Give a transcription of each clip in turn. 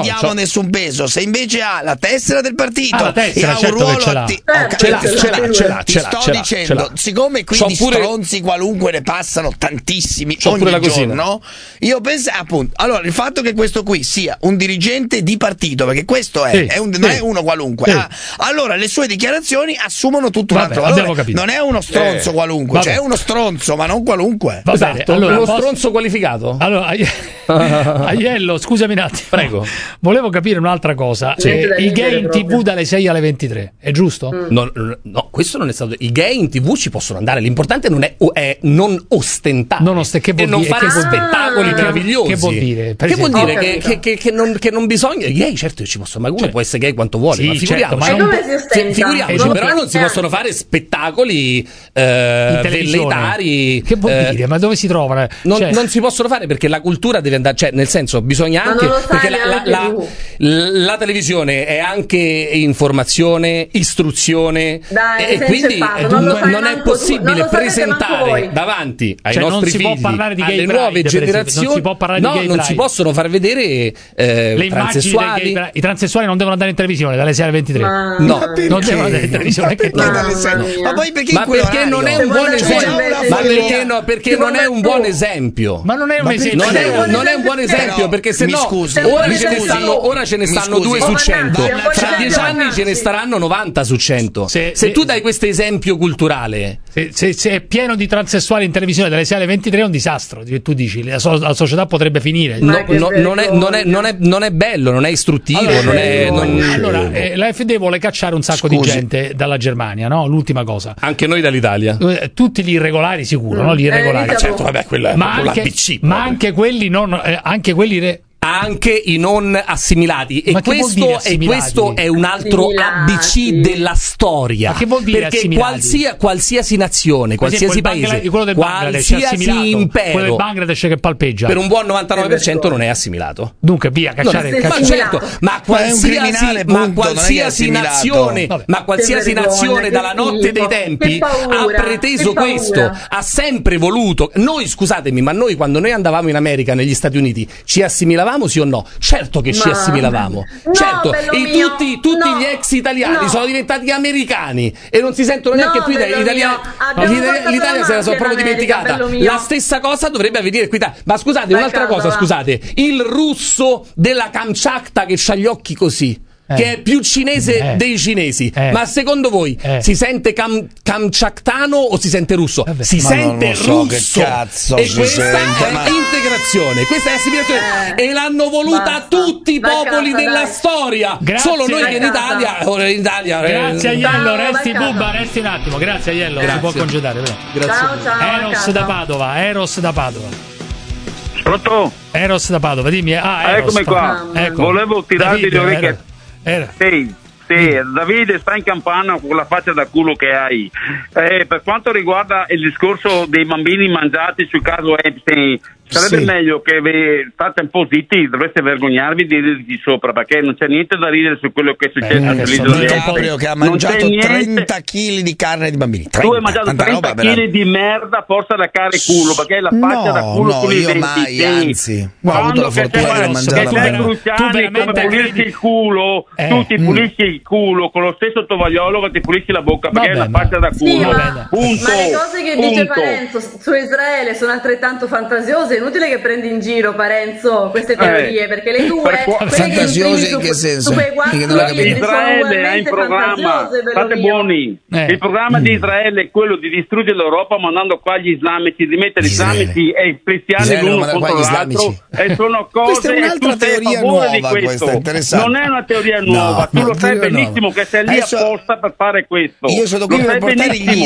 diamo nessun peso. Se invece ha la tessera del partito e ha un ruolo sto dicendo, siccome qui di stronzi qualunque ne passano tantissimi ogni giorno, io penso appunto, allora il fatto che questo qui sia un dirigente di partito, perché questo non è uno qualunque, allora le sue dichiarazioni assumono tutto un altro valore. Non è uno stronzo qualunque, cioè è uno stronzo ma non qualunque. Esatto, allora, uno stronzo qualificato. Allora, Aiello, scusami un attimo. Prego. Volevo capire un'altra cosa. I gay in TV dalle 6 alle 23, è giusto? No, questo non è stato. I gay in TV ci possono andare, l'importante non è non ostentare e non fare spettacoli meravigliosi. Che vuol dire? Che vuol dire che non bisogna. I gay, certo, ci possono, ma uno può essere gay quanto vuole, ma figuriamoci, però non si possono fare spettacoli velleitari. Che vuol dire? Ma dove si trovano? Non si possono fare perché la cultura deve andare, cioè nel senso bisogna anche perché la televisione è anche informazione, istruzione, e quindi non è possibile presentare davanti ai nostri figli, alle nuove generazioni, non si possono far vedere le transessuali. I transessuali non devono andare in televisione dalle 6 alle 23. No, non devono andare in televisione. Ma poi perché non è un buon esempio? Perché non è un buon esempio. Ma non è un esempio. Non è un buon esempio, perché se no ora ce ne stanno 2 su 100. Fra 10 anni ce ne staranno 90 su 100. Se tu dai questo esempio culturale, se è pieno di transessuali in televisione dalle 6 alle 23 è un disastro. Tu dici la società potrebbe finire. Non è bello, non è istruttivo. Allora, l'AfD vuole cacciare un sacco di gente dalla Germania, no? L'ultima cosa. Anche noi dall'Italia. Tutti gli irregolari sicuro, no? Gli irregolari. Certo, vabbè, quello è l'ABC. Ma anche quelli non, anche quelli anche i non assimilati, e questo è un altro ABC della storia. Ma che vuol dire perché assimilati? qualsiasi nazione, qualsiasi paese, quello del qualsiasi impero, quello del Bangladesh che palpeggia, per un buon 99% non è assimilato. Dunque via, cacciare. Ma qualsiasi nazione, dalla notte dei tempi ha preteso questo, ha sempre voluto. Noi, scusatemi, ma noi quando noi andavamo in America, negli Stati Uniti, ci assimilavamo, sì o no? Certo che ci assimilavamo, certo, e tutti gli ex italiani sono diventati americani e non si sentono neanche più l'Italia se la sono proprio dimenticata. La stessa cosa dovrebbe avvenire qui. Ma scusate, un'altra cosa, scusate, il russo della Kamchatka che c'ha gli occhi così, che è più cinese dei cinesi, ma secondo voi si sente kamchaktano o si sente russo? Si sente russo, che cazzo e questa è integrazione, questa è assimilazione, e l'hanno voluta tutti i popoli della storia. Grazie, solo noi che in Italia grazie Aiello, resti un attimo. Grazie Aiello, si può congedare. Grazie. Ciao. Eros da Padova. Pronto? Eros da Padova, dimmi. Eccomi qua. Volevo tirarvi le orecchie. Sì, Davide, sta in campana con la faccia da culo che hai. Per quanto riguarda il discorso dei bambini mangiati sul caso Epstein, sarebbe meglio che state un po' zitti, dovreste vergognarvi di ridere di sopra, perché non c'è niente da ridere su quello che è successo all'isola di Caprio, che ha mangiato 30 kg di carne di bambini. 30, tu hai mangiato 30 kg di merda, forza da care culo, perché la faccia da culo con i denti. Mai, anzi, ho avuto la fortuna di mangiare la Cruciani, come pulisci il culo, tu ti pulisci il culo con lo stesso tovagliolo che ti pulisci la bocca, perché è la faccia da culo. Ma le cose che dice Parenzo su Israele sono altrettanto fantasiose. È inutile che prendi in giro, Parenzo, queste teorie, perché le tue fantasiose in che senso? Israele ha in programma, state buoni, il programma di Israele è quello di distruggere l'Europa mandando qua gli islamici, di mettere islamici e cristiani l'uno contro l'altro, e sono cose, e tu sei a favore di questo. Non è una teoria nuova, tu lo sai benissimo che sei lì apposta per fare questo. Io sono qui per portare gli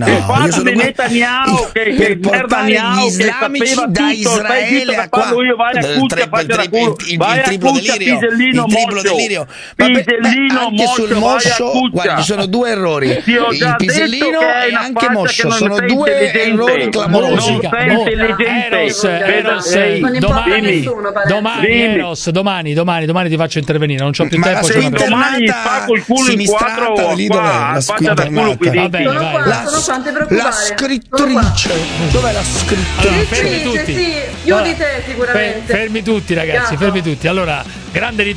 Netanyahu che sapeva da Israele a qua il triplo delirio, anche sul moscio. Guarda, ci sono 2 errori, il pisellino e anche moscio, sono 2 errori clamorosi. Domani ti faccio intervenire, non c'ho più tempo. Domani spacco il culo in 4 lì, dov'è la la scrittrice? Dov'è la scrittrice? Più di te sicuramente. Fermi tutti ragazzi, fermi tutti. Allora, grande